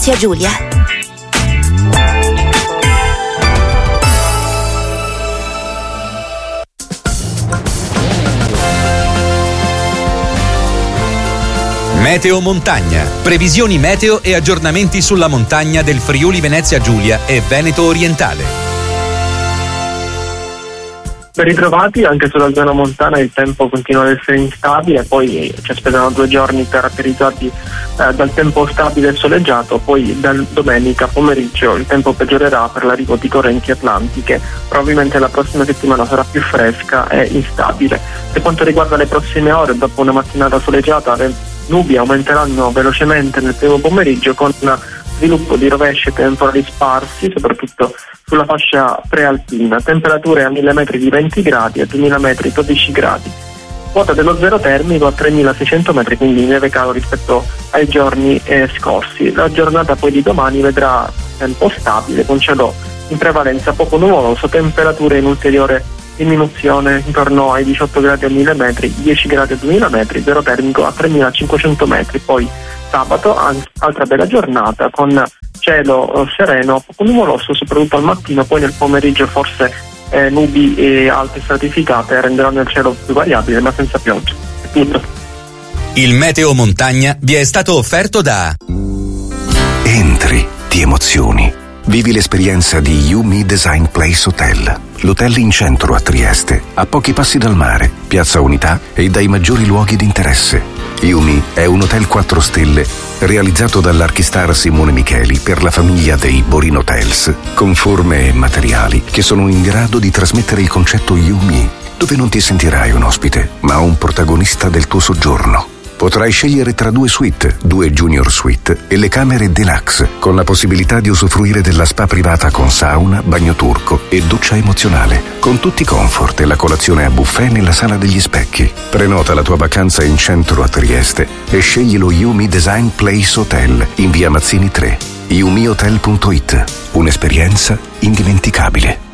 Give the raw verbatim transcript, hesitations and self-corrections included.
Venezia Giulia. Meteo Montagna. Previsioni meteo e aggiornamenti sulla montagna del Friuli Venezia Giulia e Veneto Orientale. Ben ritrovati, anche sulla zona montana il tempo continua ad essere instabile, poi ci aspettano due giorni caratterizzati eh, dal tempo stabile e soleggiato, poi dal domenica pomeriggio il tempo peggiorerà per l'arrivo di correnti atlantiche, probabilmente la prossima settimana sarà più fresca e instabile. Per quanto riguarda le prossime ore, dopo una mattinata soleggiata, le nubi aumenteranno velocemente nel primo pomeriggio con sviluppo di rovesci e temporali sparsi, soprattutto sulla fascia prealpina, temperature a mille metri di venti gradi, a duemila metri dodici gradi, quota dello zero termico a tremilaseicento metri, quindi neve calo rispetto ai giorni eh, scorsi. La giornata poi di domani vedrà tempo stabile con cielo in prevalenza poco nuvoloso, temperature in ulteriore diminuzione intorno ai diciotto gradi a mille metri, dieci gradi a duemila metri, zero termico a tremilacinquecento metri. Poi sabato altra bella giornata con cielo sereno, poco nuvoloso soprattutto al mattino, poi nel pomeriggio forse eh, nubi e alte stratificate renderanno il cielo più variabile ma senza pioggia. È tutto. Il Meteo Montagna vi è stato offerto da Entri, ti emozioni. Vivi l'esperienza di Yumi Design Place Hotel, l'hotel in centro a Trieste, a pochi passi dal mare, Piazza Unità e dai maggiori luoghi di interesse. Yumi è un hotel quattro stelle realizzato dall'archistar Simone Micheli per la famiglia dei Borin Hotels, con forme e materiali che sono in grado di trasmettere il concetto Yumi, dove non ti sentirai un ospite, ma un protagonista del tuo soggiorno. Potrai scegliere tra due suite, due junior suite e le camere deluxe, con la possibilità di usufruire della spa privata con sauna, bagno turco e doccia emozionale, con tutti i comfort e la colazione a buffet nella sala degli specchi. Prenota la tua vacanza in centro a Trieste e scegli lo Yumi Design Place Hotel in via Mazzini tre. yumi hotel punto it. Un'esperienza indimenticabile.